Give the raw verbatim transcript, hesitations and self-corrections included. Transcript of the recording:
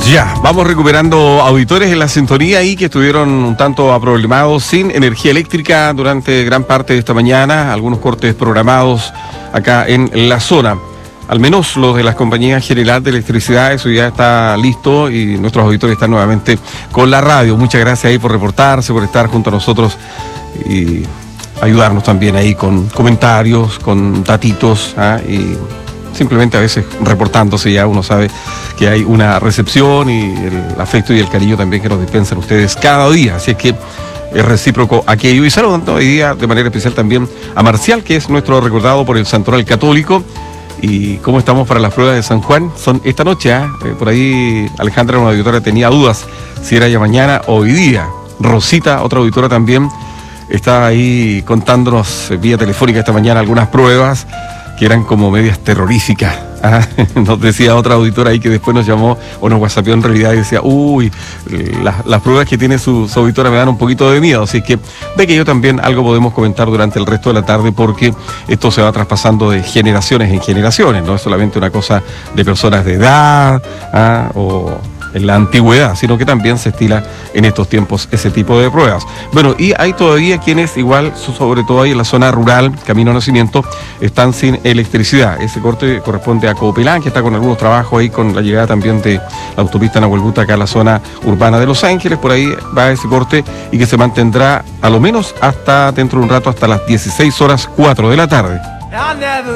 Ya, vamos recuperando auditores en la sintonía ahí que estuvieron un tanto aproblemados sin energía eléctrica durante gran parte de esta mañana, algunos cortes programados acá en la zona. Al menos los de las compañías General de Electricidad, eso ya está listo y nuestros auditores están nuevamente con la radio. Muchas gracias ahí por reportarse, por estar junto a nosotros y ayudarnos también ahí con comentarios, con datitos, ¿ah? Y simplemente a veces reportándose ya uno sabe que hay una recepción y el afecto y el cariño también que nos dispensan ustedes cada día. Así es que es recíproco aquello. Y saludando hoy día de manera especial también a Marcial, que es nuestro recordado por el Santoral Católico. Y cómo estamos para las pruebas de San Juan. Son esta noche, ¿eh? Eh, por ahí Alejandra, una auditora, tenía dudas si era ya mañana o hoy día. Rosita, otra auditora también, estaba ahí contándonos vía telefónica esta mañana algunas pruebas que eran como medias terroríficas. ¿Ah? Nos decía otra auditora ahí que después nos llamó o nos whatsappeó en realidad y decía, uy, las, las pruebas que tiene su, su auditora me dan un poquito de miedo. Así que de que yo también algo podemos comentar durante el resto de la tarde, porque esto se va traspasando de generaciones en generaciones, no es solamente una cosa de personas de edad, ¿ah? O en la antigüedad, sino que también se estila en estos tiempos ese tipo de pruebas. Bueno, y hay todavía quienes igual, sobre todo ahí en la zona rural, Camino Nacimiento, están sin electricidad. Ese corte corresponde a Copelán, que está con algunos trabajos ahí con la llegada también de la autopista Nahuelbuta acá a la zona urbana de Los Ángeles. Por ahí va ese corte y que se mantendrá a lo menos hasta dentro de un rato, hasta las dieciséis horas cuatro de la tarde.